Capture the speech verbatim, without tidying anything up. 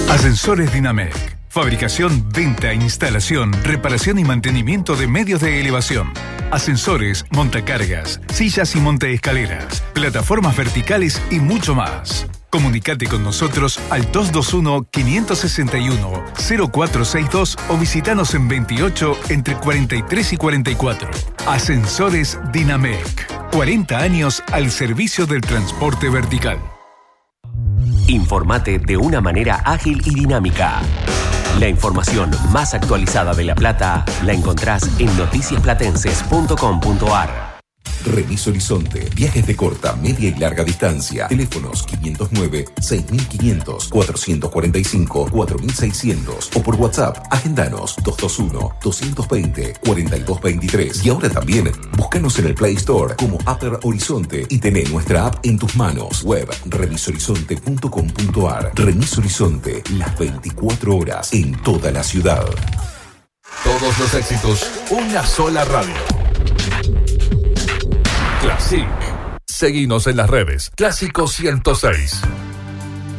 Ascensores Dinamec. Fabricación, venta, instalación, reparación y mantenimiento de medios de elevación. Ascensores, montacargas, sillas y montaescaleras, plataformas verticales y mucho más. Comunicate con nosotros al dos dos uno, cinco seis uno, cero cuatro seis dos o visitanos en veintiocho entre cuarenta y tres y cuarenta y cuatro. Ascensores Dinamec. cuarenta años al servicio del transporte vertical. Informate de una manera ágil y dinámica. La información más actualizada de La Plata la encontrás en noticias platenses punto com punto ar. Remis Horizonte. Viajes de corta, media y larga distancia. Teléfonos quinientos nueve, seis mil quinientos, cuatrocientos cuarenta y cinco, cuatro mil seiscientos o por WhatsApp. Agendanos dos dos uno, dos dos cero, cuatro dos dos tres. Y ahora también, búscanos en el Play Store como Upper Horizonte y tené nuestra app en tus manos. Web remis horizonte punto com punto ar. Remis Horizonte, las veinticuatro horas en toda la ciudad. Todos los éxitos, una sola radio. Classic. Seguinos en las redes. Clásico ciento seis.